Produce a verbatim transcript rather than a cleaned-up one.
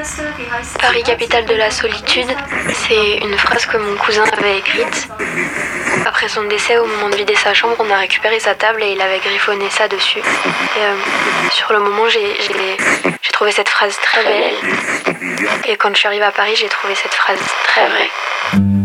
Paris, capitale de la solitude, c'est une phrase que mon cousin avait écrite. Après son décès, au moment de vider sa chambre, on a récupéré sa table et il avait griffonné ça dessus. Et, euh, sur le moment, j'ai, j'ai, j'ai trouvé cette phrase très belle. Et quand je suis arrivée à Paris, j'ai trouvé cette phrase très vraie.